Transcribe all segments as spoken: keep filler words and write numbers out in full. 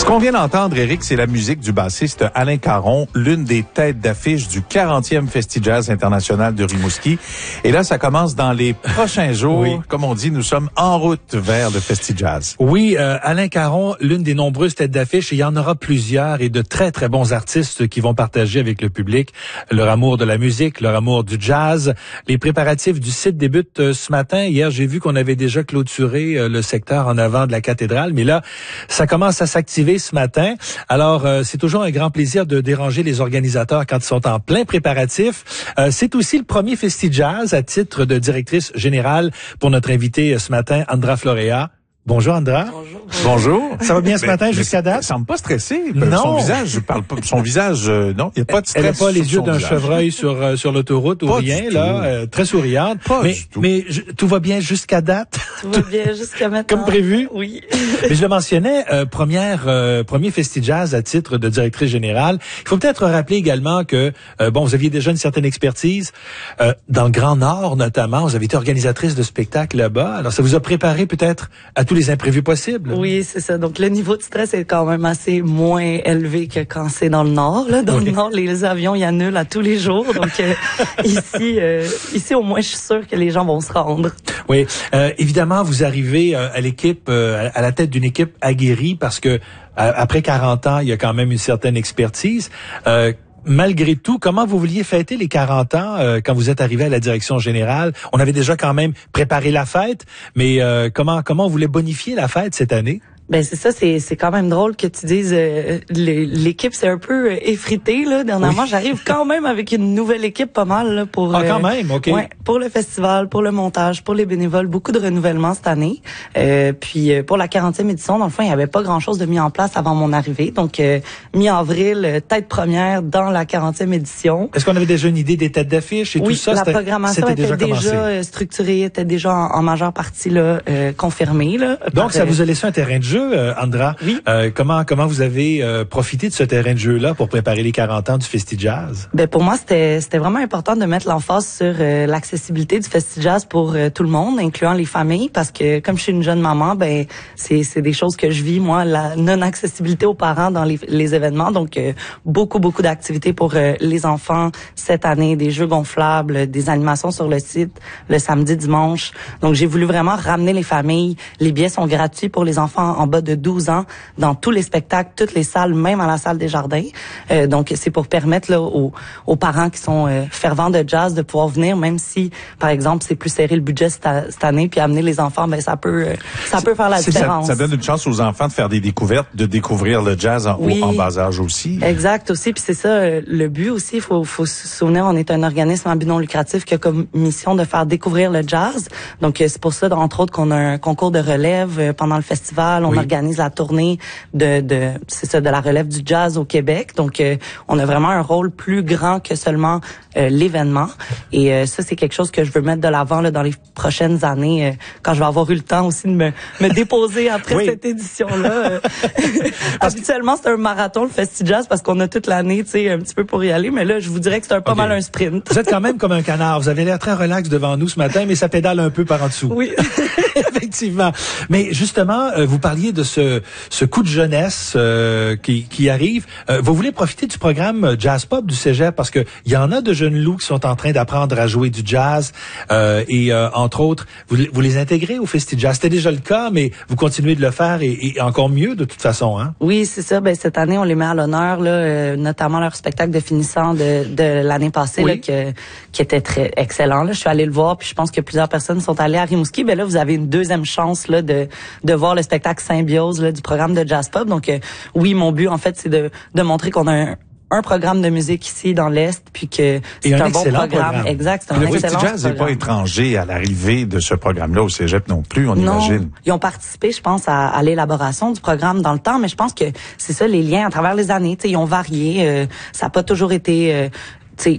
Ce qu'on vient d'entendre, Éric, c'est la musique du bassiste Alain Caron, l'une des têtes d'affiche du quarantième Festi-Jazz international de Rimouski. Et là, ça commence dans les prochains jours. Oui. Comme on dit, nous sommes en route vers le Festi-Jazz. Oui, euh, Alain Caron, l'une des nombreuses têtes d'affiche, et il y en aura plusieurs, et de très, très bons artistes qui vont partager avec le public leur amour de la musique, leur amour du jazz. Les préparatifs du site débutent euh, ce matin. Hier, j'ai vu qu'on avait déjà clôturé euh, le secteur en avant de la cathédrale, mais là, ça commence à s'activer ce matin. Alors, euh, c'est toujours un grand plaisir de déranger les organisateurs quand ils sont en plein préparatif. Euh, c'est aussi le premier Festi-Jazz à titre de directrice générale pour notre invité ce matin, Andra Florea. Bonjour, Andra. Bonjour. Bonjour. Ça va bien ce matin jusqu'à date? Il semble pas stressé. Non. Son visage, je parle pas, son visage, euh, non, il n'y a pas de stress. Elle n'a pas les yeux d'un visage. chevreuil sur euh, sur l'autoroute ou pas rien, là, euh, très souriante. Pas mais du tout. mais je, tout va bien jusqu'à date? Tout va bien jusqu'à maintenant. Comme prévu? Oui. Mais je le mentionnais, euh, première, euh, premier Festi-Jazz à titre de directrice générale. Il faut peut-être rappeler également que, euh, bon, vous aviez déjà une certaine expertise euh, dans le Grand Nord notamment. Vous avez été organisatrice de spectacles là-bas. Alors, ça vous a préparé peut-être à tous les imprévus possibles? Oui, c'est ça. Donc, le niveau de stress est quand même assez moins élevé que quand c'est dans le Nord. Là. Dans oui. le Nord, les avions, il y annulent à tous les jours. Donc, euh, ici, euh, ici, au moins, je suis sûre que les gens vont se rendre. Oui. Euh, évidemment, vous arrivez euh, à l'équipe, euh, à la tête d'une équipe aguerrie parce que, euh, après quarante ans, il y a quand même une certaine expertise. Euh, Malgré tout, comment vous vouliez fêter les quarante ans euh, quand vous êtes arrivé à la direction générale? On avait déjà quand même préparé la fête, mais euh, comment comment on voulait bonifier la fête cette année? Ben c'est ça, c'est c'est quand même drôle que tu dises euh, l'équipe c'est un peu effritée là. Dernièrement, oui. J'arrive quand même avec une nouvelle équipe pas mal là, pour ah quand même, ok. Euh, ouais, pour le festival, pour le montage, pour les bénévoles, beaucoup de renouvellement cette année. Euh, puis euh, pour la quarantième édition, dans le fond, il y avait pas grand chose de mis en place avant mon arrivée. Donc euh, mi-avril, tête première dans la quarantième édition. Est-ce qu'on avait déjà une idée des têtes d'affiche et oui, tout ça? La programmation était déjà, déjà structurée, était déjà en, en majeure partie là euh, confirmée là. Donc par, ça vous a laissé un terrain de jeu. Euh, Andra, oui. euh, comment comment vous avez euh, profité de ce terrain de jeu-là pour préparer les quarante ans du Festi-Jazz? Ben pour moi, c'était c'était vraiment important de mettre l'emphase sur euh, l'accessibilité du Festi-Jazz pour euh, tout le monde, incluant les familles, parce que comme je suis une jeune maman, ben c'est c'est des choses que je vis moi, la non-accessibilité aux parents dans les, les événements, donc euh, beaucoup beaucoup d'activités pour euh, les enfants cette année, des jeux gonflables, des animations sur le site le samedi, dimanche. Donc j'ai voulu vraiment ramener les familles. Les billets sont gratuits pour les enfants en bas de douze ans dans tous les spectacles, toutes les salles, même à la salle des Jardins. Euh, donc, c'est pour permettre là, aux, aux parents qui sont euh, fervents de jazz de pouvoir venir, même si, par exemple, c'est plus serré le budget cette, cette année, puis amener les enfants, ben ça peut euh, ça peut faire la différence. Ça, ça donne une chance aux enfants de faire des découvertes, de découvrir le jazz en, oui, en bas âge aussi. Exact aussi, puis c'est ça euh, le but aussi. Il faut, faut se souvenir, on est un organisme à but non lucratif qui a comme mission de faire découvrir le jazz. Donc, euh, c'est pour ça, entre autres, qu'on a un concours de relève euh, pendant le festival. On oui. organise la tournée de, de c'est ça, de la relève du jazz au Québec. Donc, euh, on a vraiment un rôle plus grand que seulement euh, l'événement. Et euh, ça, c'est quelque chose que je veux mettre de l'avant là, dans les prochaines années, euh, quand je vais avoir eu le temps aussi de me, me déposer après oui. cette édition-là. Habituellement, c'est un marathon, le Festi-Jazz, parce qu'on a toute l'année, tu sais, un petit peu pour y aller. Mais là, je vous dirais que c'est un pas okay. mal un sprint. Vous êtes quand même comme un canard. Vous avez l'air très relax devant nous ce matin, mais ça pédale un peu par en dessous. Oui. Effectivement. Mais justement, euh, vous parliez de ce, ce coup de jeunesse euh, qui, qui arrive. Euh, vous voulez profiter du programme Jazz Pop du Cégep parce que il y en a de jeunes loups qui sont en train d'apprendre à jouer du jazz euh, et euh, entre autres, vous, vous les intégrez au Festi-Jazz. C'était déjà le cas, mais vous continuez de le faire et, et encore mieux de toute façon, hein? Oui, c'est ça. Ben cette année, on les met à l'honneur là, euh, notamment leur spectacle de finissant de, de l'année passée oui. là, que, qui était très excellent. Là, je suis allée le voir, puis je pense que plusieurs personnes sont allées à Rimouski. Ben là, vous avez une deuxième chance là de de voir le spectacle Symbiose là, du programme de Jazz Pop. Donc euh, oui, mon but en fait, c'est de de montrer qu'on a un un programme de musique ici dans l'Est, puis que c'est un, un bon programme. programme. Exact, c'est un le excellent programme. Le Festi-Jazz n'est pas étranger à l'arrivée de ce programme-là au Cégep non plus, on non, imagine. Ils ont participé, je pense, à, à l'élaboration du programme dans le temps, mais je pense que c'est ça, les liens à travers les années, tu sais, ils ont varié. Euh, ça n'a pas toujours été... Euh, tu sais,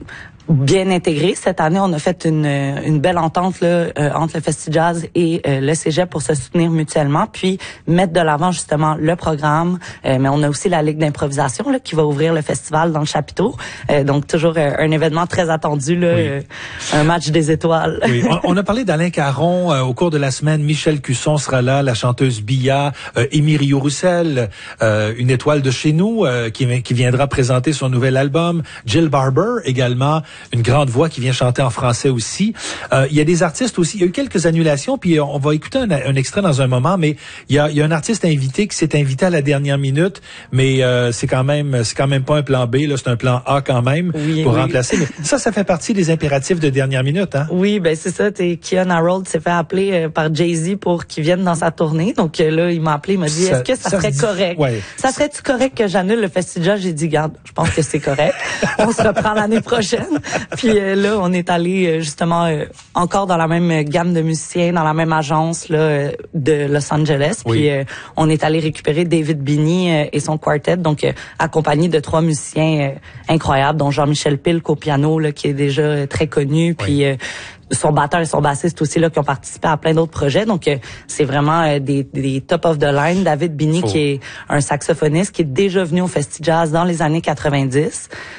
bien intégré. Cette année, on a fait une, une belle entente là, euh, entre le FestiJazz et euh, le Cégep pour se soutenir mutuellement, puis mettre de l'avant justement le programme. Euh, mais on a aussi la Ligue d'improvisation là, qui va ouvrir le festival dans le chapiteau. Euh, donc toujours euh, un événement très attendu, là, oui. euh, un match des étoiles. Oui. On, on a parlé d'Alain Caron euh, au cours de la semaine. Michel Cusson sera là, la chanteuse Bia, euh, Émy Rio-Roussel, euh, une étoile de chez nous euh, qui, qui viendra présenter son nouvel album. Jill Barber également, une grande voix qui vient chanter en français aussi. Euh, il y a des artistes aussi. Il y a eu quelques annulations, puis on va écouter un, un extrait dans un moment, mais il y a, il y a un artiste invité qui s'est invité à la dernière minute, mais euh, c'est quand même c'est quand même pas un plan B, là, c'est un plan A quand même oui, pour oui. remplacer. Mais ça, ça fait partie des impératifs de dernière minute, hein? Oui, ben c'est ça. T'es, Kian Harold s'est fait appeler euh, par Jay-Z pour qu'il vienne dans sa tournée. Donc euh, là, il m'a appelé, il m'a dit, ça, est-ce que ça, ça serait se correct? Ouais. Ça serait-tu correct que j'annule le festival? J'ai dit, garde, je pense que c'est correct. On se reprend l'année prochaine. Puis euh, là, on est allé euh, justement euh, encore dans la même gamme de musiciens, dans la même agence là euh, de Los Angeles. Oui. Puis euh, on est allé récupérer David Binney euh, et son quartet, donc euh, accompagné de trois musiciens euh, incroyables, dont Jean-Michel Pilk au piano, là, qui est déjà euh, très connu. Puis oui. euh, son batteur et son bassiste aussi là qui ont participé à plein d'autres projets. Donc euh, c'est vraiment euh, des, des top of the line. David Binney, qui est un saxophoniste qui est déjà venu au FestiJazz dans les années quatre-vingt-dix.